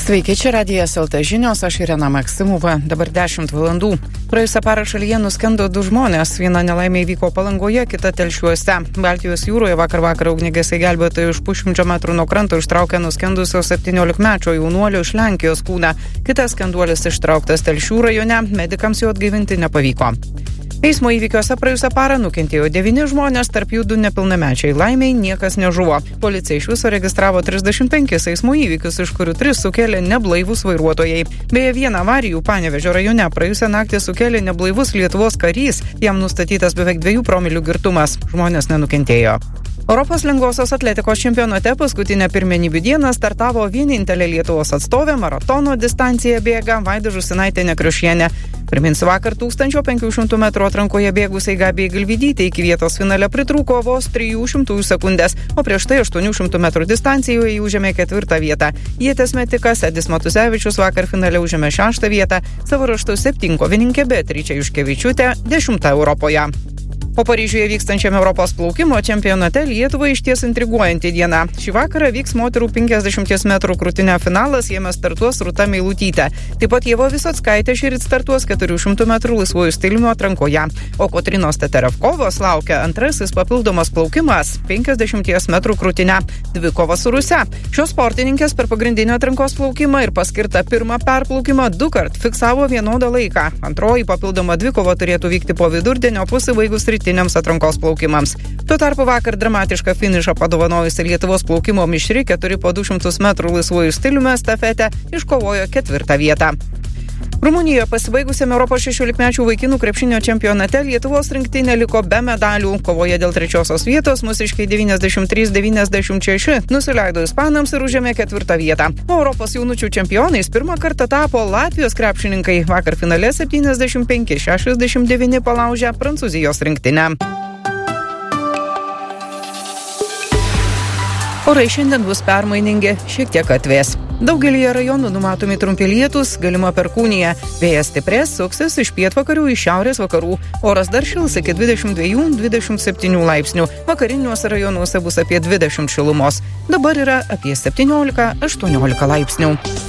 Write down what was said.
Sveiki, čia Radijas LT žinios, aš Irena Maksimova, dabar 10 valandų. Praėjusią parą šalyje nuskendo 2 žmonės, viena nelaimė įvyko Palangoje, kita Telšiuose. Baltijos jūroje vakar ugniagesiai gelbėtojai už pusšimčio metrų nuo kranto ištraukė nuskendusio 17-mečio jaunuolio iš Lenkijos kūną. Kitas skenduolis ištrauktas Telšių rajone, medikams jo atgaivinti nepavyko. Eismo įvykiuose praėjusią parą nukentėjo 9 žmonės, tarp jų 2 nepilnamečiai. Laimiai niekas nežuvo. Policija iš viso registravo 35 eismo įvykius, iš kurių 3 sukėlė neblaivūs vairuotojai. Beje, vieną avarijų Panevėžio rajone praėjusią naktį sukėlė neblaivus Lietuvos karys. Jam nustatytas beveik 2 promilių girtumas. Žmonės nenukentėjo. Europos lengvosios atletikos čempionate paskutinę pirmenybių dieną startavo vienintelė Lietuvos atstovė, maratono distanciją bėga Vaida Žusinaitė Kriušienė. Priminsiu, vakar 1500 metrų atrankoje bėgusiai Gabijai Galvydytei iki vietos finale pritrūko vos 300 sekundės, o prieš tai 800 metrų distancijoje užėmė 4 vietą. Ieties metikas Edis Matusevičius vakar finale užėmė 6 vietą, savo raštu 7kovininkė Beatričė Juškevičiūtė 10 Europoje. O Paryžiuje vykstančiame Europos plaukimo čempionate Lietuvai išties intriguojanti diena. Šį vakarą vyks moterų 50 metrų krūtinio finalas, jame startuos Rūta Meilutytė. Taip pat Ieva Visockaitė šįryt startuos 400 metrų laisvuoju stiliumi atrankoje. O Kotrynos Teterevkovos laukia antrasis papildomas plaukimas 50 metrų krūtinę. Dvikova su Ruse. Šios sportininkės per pagrindinį atrankos plaukimą ir paskirtą pirmą perplaukimą 2 kart fiksavo vienodą laiką. Antroji papildoma dvikova turėtų vykti po vidurdienio pasibaigus rytiniams atrankos plaukimams. Tuo tarpu vakar dramatišką finišą padovanojusi Lietuvos plaukimo mišri 4 po 200 metrų laisvuoju stiliumi estafetę iškovojo 4 vietą. Rumunijoje pasibaigusiame Europos 16-mečių vaikinų krepšinio čempionate Lietuvos rinktinė liko be medalių. Kovoje dėl 3 vietos mūsiškiai 93-96 nusileido ispanams ir užėmė 4 vietą. O Europos jaunučių čempionais pirmą kartą tapo Latvijos krepšininkai. Vakar finale 75-69 palaužė Prancūzijos rinktinę. Orai šiandien bus permainingi, šiek tiek atvės. Daugelyje rajonų numatomi trumpi lietūs, galima perkūnija. Vėjas stiprės, suksis iš pietvakarių į šiaurės vakarų. Oras dar šils iki 22-27 laipsnių. Vakariniuose rajonuose bus apie 20 šilumos. Dabar yra apie 17-18 laipsnių.